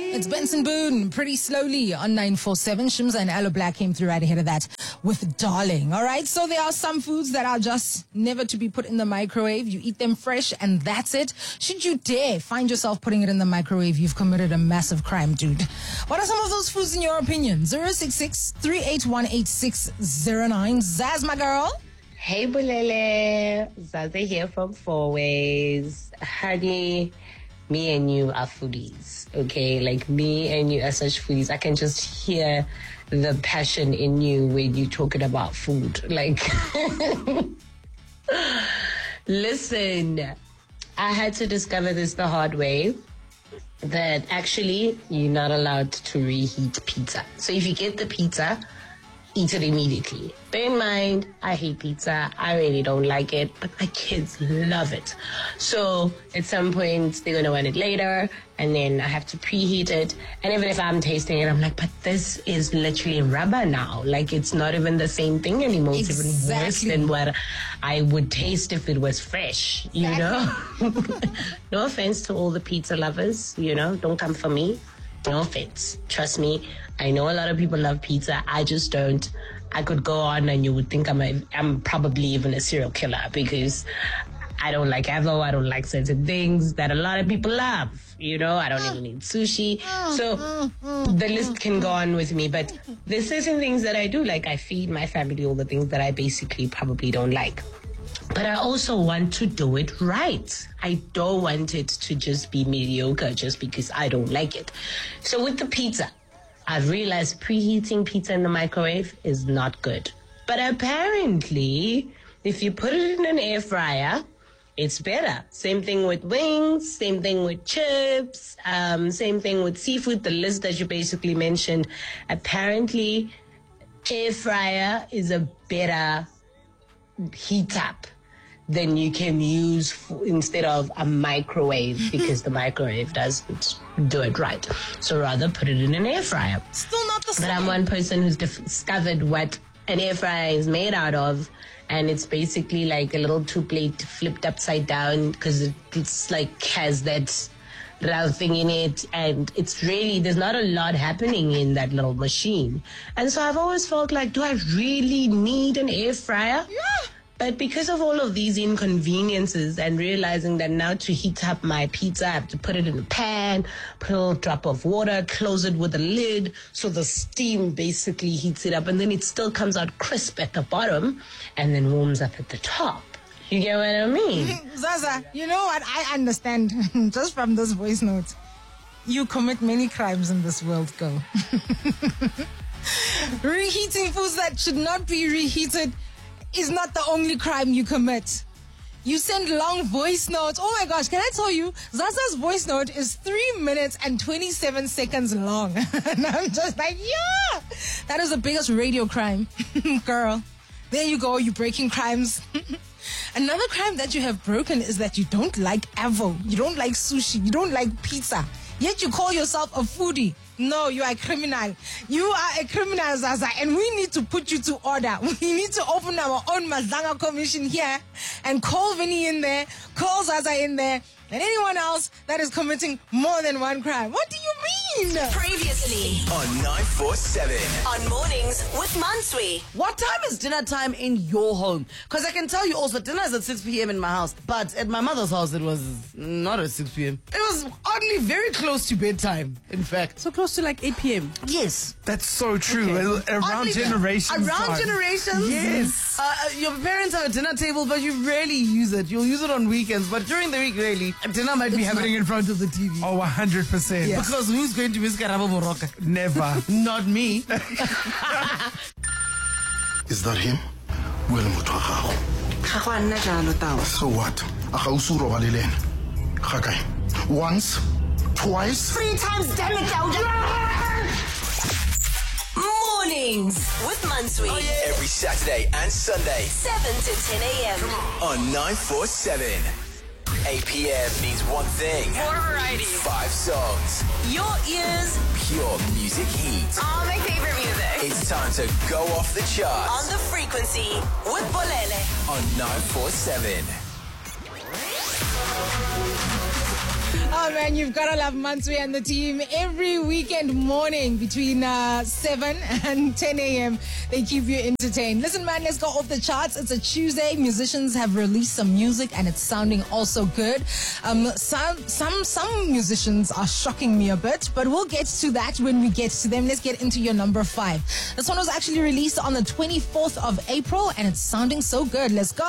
It's Benson Boone, Pretty Slowly on 947. Shimza and Aloe Black came through right ahead of that with Darling. All right, so there are some foods that are just never to be put in the microwave. You eat them fresh and that's it. Should you dare find yourself putting it in the microwave, you've committed a massive crime, dude. What are some of those foods in your opinion? 066-3818-609. Zaz, my girl. Hey, Bulele. Zaza here from Four Ways. Honey, me and you are foodies, okay? Like, me and you are such foodies. I can just hear the passion in you when you're talking about food. Like, listen, I had to discover this the hard way, that actually you're not allowed to reheat pizza. So if you get the pizza, eat it immediately. Bear in mind, I hate pizza. I really don't like it, but my kids love it. So at some point, they're going to want it later, and then I have to preheat it. And even if I'm tasting it, I'm like, but this is literally rubber now. Like, it's not even the same thing anymore. It's even worse than what I would taste if it was fresh, you know? No offense to all the pizza lovers, you know? Don't come for me. No offense. Trust me. I know a lot of people love pizza. I just don't. I could go on and you would think I'm probably even a serial killer because I don't like avo. I don't like certain things that a lot of people love. You know, I don't even eat sushi. So the list can go on with me. But there's certain things that I do. Like, I feed my family all the things that I basically probably don't like. But I also want to do it right. I don't want it to just be mediocre just because I don't like it. So with the pizza, I've realized preheating pizza in the microwave is not good. But apparently, if you put it in an air fryer, it's better. Same thing with wings, same thing with chips, same thing with seafood, the list that you basically mentioned. Apparently, air fryer is a better heat up than you can use instead of a microwave because the microwave doesn't do it right. So rather put it in an air fryer. Still not the same. But I'm one person who's discovered what an air fryer is made out of, and it's basically like a little two-plate flipped upside down because it's like has that round thing in it, and it's really, there's not a lot happening in that little machine. And so I've always felt like, do I really need an air fryer? Yeah. But because of all of these inconveniences and realizing that now to heat up my pizza, I have to put it in a pan, put a little drop of water, close it with a lid so the steam basically heats it up, and then it still comes out crisp at the bottom and then warms up at the top. You get what I mean? Zaza, you know what? I understand just from this voice note. You commit many crimes in this world, girl. Reheating foods that should not be reheated is not the only crime you commit. You send long voice notes. Oh my gosh, can I tell you, Zaza's voice note is 3 minutes and 27 seconds long. And I'm just like, yeah, that is the biggest radio crime. Girl, there you go, you breaking crimes. Another crime that you have broken is that you don't like avo, you don't like sushi, you don't like pizza, yet you call yourself a foodie. No, you are a criminal. You are a criminal, Zaza, and we need to put you to order. We need to open our own Mazanga commission here and call Vinny in there, call Zaza in there, and anyone else that is committing more than one crime. What do you mean? Previously on 947. on Mornings with Mansui. What time is dinner time in your home? Because I can tell you also, dinner is at 6 p.m. in my house. But at my mother's house, it was not at 6 p.m. It was oddly very close to bedtime, in fact. So close to like 8 p.m. Yes. That's so true. Okay. Around Oddly, generations. Around time. generations? Yes. Your parents have a dinner table, but you rarely use it. You'll use it on weekends, but during the week, really, dinner might be happening in front of the TV. Oh, 100%. Yeah. Because who's going to miss Karabo Moroka? Never. Not me. Is that him? Well, so what? Once, twice, 3 times, damn it, Mornings with Mansui. Every Saturday and Sunday 7 to 10 a.m. on 947. 8 p.m. means one thing. More variety. 5 songs. Your ears Pure music heat. are my favorite music. It's time to go off the On charts the frequency with Bolele. on 947. Oh man, you've got to love Mansui and the team. Every weekend morning between 7 and 10 a.m. they keep you entertained. Listen man, let's go off the charts. It's a Tuesday. Musicians have released some music and it's sounding also good. Some musicians are shocking me a bit, but we'll get to that when we get to them. Let's get into your number 5. This one was actually released on the 24th of April and it's sounding so good. Let's go.